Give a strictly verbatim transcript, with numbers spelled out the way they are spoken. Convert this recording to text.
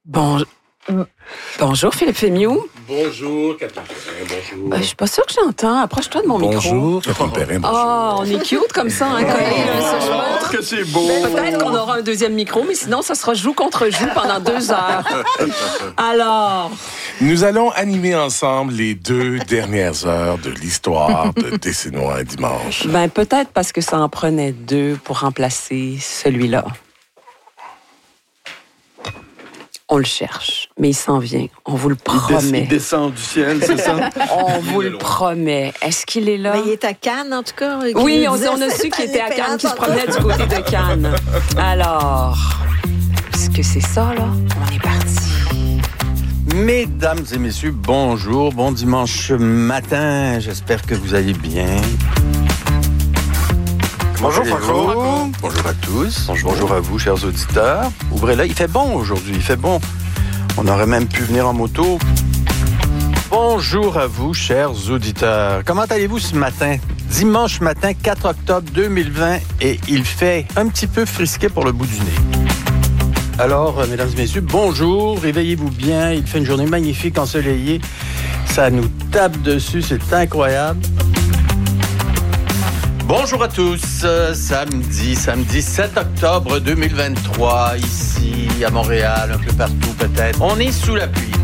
Bon... Bonjour Philippe Fémiou. Bonjour Catherine Perrin, bonjour. Ben, je suis pas sûre que j'entends. Approche-toi de mon bonjour, micro. Bonjour Catherine Perrin, bonjour. Ah, oh, on est cute comme ça, hein, collés l'un sur l'autre. Que c'est beau. Ben, peut-être qu'on aura un deuxième micro, mais sinon, ça sera joue contre joue pendant deux heures. Alors... Nous allons animer ensemble les deux dernières heures de l'histoire de Décénois un dimanche. Ben, peut-être parce que ça en prenait deux pour remplacer celui-là. On le cherche, mais il s'en vient. On vous le promet. Il, des- il descend du ciel, c'est ça? On vous le promet. Est-ce qu'il est là? Ben, il est à Cannes, en tout cas. Oui, on, on a su qu'il était à Cannes, qu'il se promenait du côté de Cannes. Alors, est-ce que c'est ça, là? On est parti. Mesdames et messieurs, bonjour, bon dimanche matin. J'espère que vous allez bien. Bonjour Franco. Bonjour à tous. Bonjour. Bonjour à vous, chers auditeurs. Ouvrez-la, il fait bon aujourd'hui, il fait bon. On aurait même pu venir en moto. Bonjour à vous, chers auditeurs. Comment allez-vous ce matin? Dimanche matin, quatre octobre deux mille vingt, et il fait un petit peu frisquet pour le bout du nez. Alors, mesdames et messieurs, bonjour, réveillez-vous bien. Il fait une journée magnifique, ensoleillée. Ça nous tape dessus, c'est incroyable. Bonjour à tous, samedi, samedi sept octobre deux mille vingt-trois, ici à Montréal, un peu partout peut-être. On est sous la pluie.